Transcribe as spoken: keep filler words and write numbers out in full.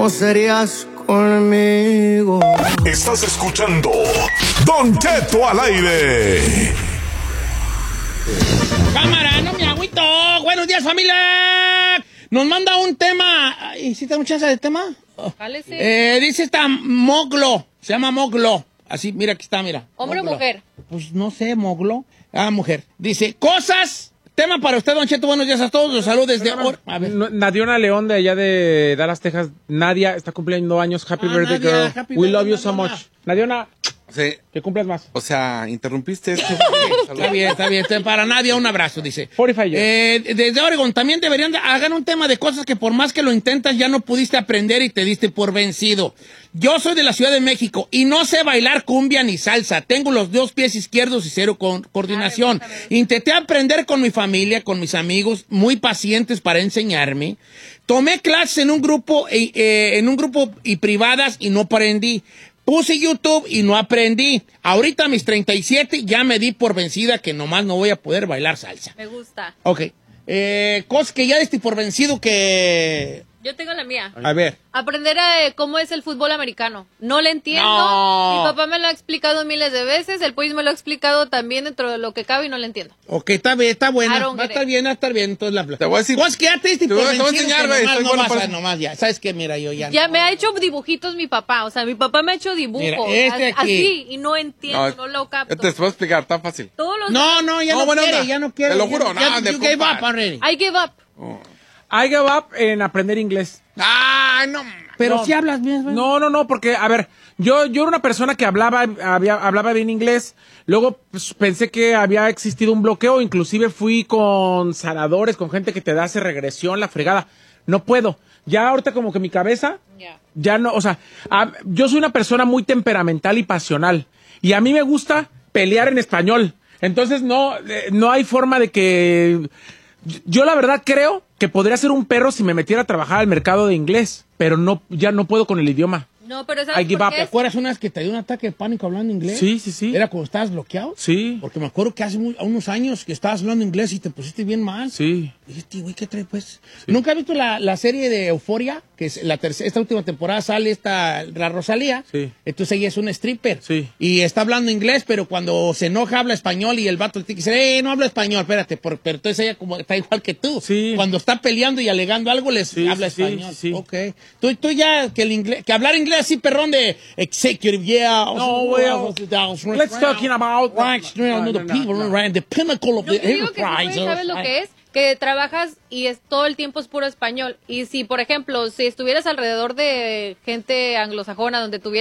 ¿cómo serías conmigo? Estás escuchando Don Cheto al aire. Cámara, no me agüito. Buenos días, familia. Nos manda un tema. ¿Y si tenemos chance de tema? Vale, sí. Eh, dice esta Moglo. Se llama Moglo. Así, mira, aquí está, mira. ¿Hombre o Moglo. mujer? Pues no sé, Moglo. Ah, mujer. Dice, cosas. Tema para usted, Don Cheto. Buenos días a todos. Los saludos desde... Or a ver. Nadiona León, de allá de Dallas, Texas. Nadia está cumpliendo años. Happy Ah, birthday, Nadia, girl. happy We birthday, love you so Nadiona. much. Nadiona, Sí. que cumplas más. O sea, interrumpiste esto. Está bien, está bien. Para Nadia, un abrazo, dice. cuarenta y cinco years. Eh, desde Oregon, también deberían de, hagan un tema de cosas que por más que lo intentas ya no pudiste aprender y te diste por vencido. Yo soy de la Ciudad de México y no sé bailar cumbia ni salsa. Tengo los dos pies izquierdos y cero con, coordinación. Ay, bueno, Intenté aprender con mi familia, con mis amigos, muy pacientes para enseñarme. Tomé clases en un grupo, eh, eh, en un grupo y privadas y no aprendí. Puse YouTube y no aprendí. Ahorita a mis treinta y siete ya me di por vencida que nomás no voy a poder bailar salsa. Me gusta. Ok. Eh, cosas que ya diste por vencido que... Yo tengo la mía. A ver. Aprender a, cómo es el fútbol americano. No le entiendo. No. Mi papá me lo ha explicado miles de veces. El Pollis me lo ha explicado también dentro de lo que cabe y no le entiendo. Ok, está bien, está I buena. don't Va a get estar it. bien, va a estar bien. Entonces la Te voy a decir- Cosas que ya te diste Te por voy- te voy a vencido enseñar, que güey, nomás soy no bueno vas para a- eso. nomás ya. ¿Sabes qué? Mira, yo ya... Ya no. me ha hecho dibujitos mi papá. O sea, mi papá me ha hecho dibujos. Mira, este as- aquí. Así, y no entiendo, no, lo capto. Te voy a explicar, tan fácil. Todos los... No, no, ya No, no, buena quiere, onda. ya no quiere. Te lo Ya- juro, ya, no, de you gave compa. up already. I give up. I give up en aprender inglés. Ay, no. Pero No. si hablas bien, güey. No, no, no, porque, a ver, yo, yo era una persona que hablaba, había, hablaba bien inglés. Luego pues, pensé que había existido un bloqueo. Inclusive fui con sanadores, con gente que te da hace regresión, la fregada. No puedo. Ya ahorita como que mi cabeza, Ya. ya no, o sea, a- yo soy una persona muy temperamental y pasional. Y a mí me gusta pelear en español. Entonces no, eh, no hay forma de que... Yo la verdad creo que podría ser un perro si me metiera a trabajar al mercado de inglés, pero no, ya no puedo con el idioma. No, pero I ¿sabes give por up. qué? ¿Te acuerdas una vez que te dio un ataque de pánico hablando inglés? Sí, sí, sí. ¿Era cuando estabas bloqueado? Sí, Porque me acuerdo que hace muy- unos años que estabas hablando inglés y te pusiste bien mal. sí. Dijiste, güey, ¿qué trae, pues? ¿Nunca has visto la, la serie de Euforia? Que es la tercera, esta última temporada sale esta, la Rosalía. Sí. Entonces ella es una stripper. Sí. Y está hablando inglés, pero cuando se enoja habla español y el vato le dice, eh, no habla español, espérate. Por- pero entonces ella como está igual que tú. Sí. Cuando está peleando y alegando algo, les Sí, habla sí, español. sí, sí. Ok. Tú, tú ya, que el inglés, que hablar inglés así, perrón, de executive, yeah. No, well, let's talking about- Right, you know, No, the no, no, people, no. right, the pinnacle of Yo the te digo que sí, enterprise. güey, ¿sabes lo que es? Que trabajas y es todo el tiempo es puro español. Y si, por ejemplo, si estuvieras alrededor de gente anglosajona donde tuvieras